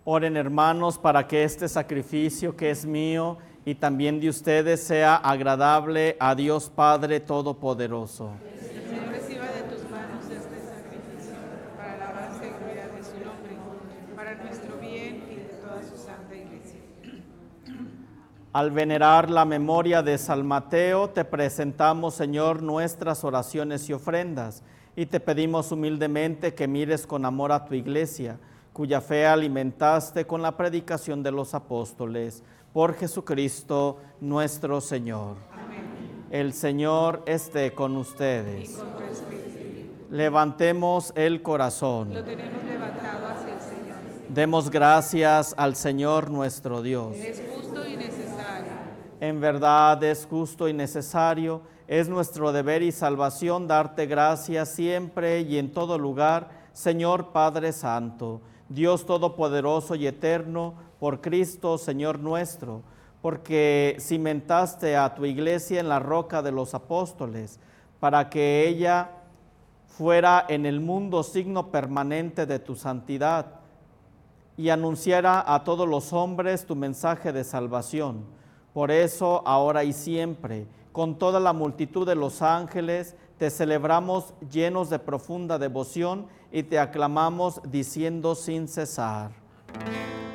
Oren, hermanos, para que este sacrificio que es mío y también de ustedes sea agradable a Dios Padre Todopoderoso. Señor, reciba de tus manos este sacrificio para alabanza y gloria de su nombre, para nuestro bien y de toda su santa iglesia. Al venerar la memoria de San Mateo, te presentamos, Señor, nuestras oraciones y ofrendas, y te pedimos humildemente que mires con amor a tu iglesia, cuya fe alimentaste con la predicación de los apóstoles. Por Jesucristo nuestro Señor. Amén. El Señor esté con ustedes. Y con tu espíritu. Levantemos el corazón. Lo tenemos levantado hacia el Señor. Demos gracias al Señor nuestro Dios. Es justo y necesario. En verdad es justo y necesario, es nuestro deber y salvación darte gracias siempre y en todo lugar, Señor Padre Santo, Dios Todopoderoso y Eterno, por Cristo, Señor nuestro, porque cimentaste a tu iglesia en la roca de los apóstoles, para que ella fuera en el mundo signo permanente de tu santidad y anunciara a todos los hombres tu mensaje de salvación. Por eso, ahora y siempre, con toda la multitud de los ángeles, te celebramos llenos de profunda devoción y te aclamamos diciendo sin cesar.